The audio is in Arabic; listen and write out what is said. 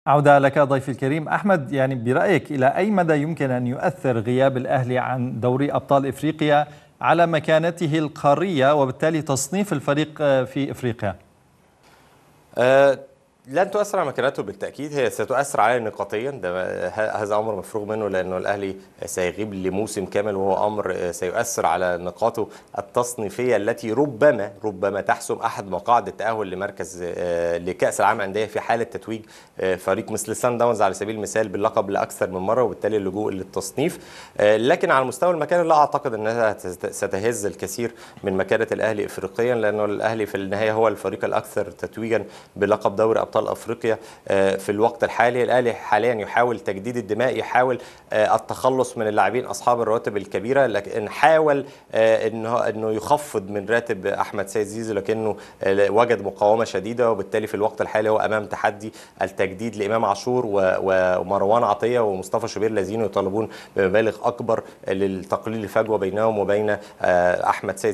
عودة لك ضيفي الكريم أحمد. يعني برأيك إلى أي مدى يمكن أن يؤثر غياب الأهلي عن دوري أبطال إفريقيا على مكانته القارية وبالتالي تصنيف الفريق في إفريقيا؟ لن تؤثر على مكانته بالتأكيد، هي ستؤثر عليه نقاطيا، هذا أمر مفروغ منه، لأنه الأهلي سيغيب لموسم كامل، وهو أمر سيؤثر على نقاطه التصنيفية التي ربما تحسم أحد مقاعد التأهل لمركز لكأس العالم للأندية في حالة تتويج فريق مثل سان داونز على سبيل المثال باللقب لأكثر من مرة، وبالتالي اللجوء للتصنيف. لكن على مستوى المكان لا أعتقد أنها ستهز الكثير من مكانة الأهلي إفريقيا، لأنه الأهلي في النهاية هو الفريق الأكثر تتويجا بلقب دوري أبطال أفريقيا في الوقت الحالي. الأهلي حاليا يحاول تجديد الدماء، يحاول التخلص من اللاعبين أصحاب الرواتب الكبيرة، لكن حاول أنه يخفض من راتب أحمد سيد زيزو، لكنه وجد مقاومة شديدة، وبالتالي في الوقت الحالي هو أمام تحدي التجديد لإمام عاشور ومروان عطية ومصطفى شوبير، الذين يطالبون بمبالغ أكبر لتقليل الفجوة بينهم وبين أحمد سيد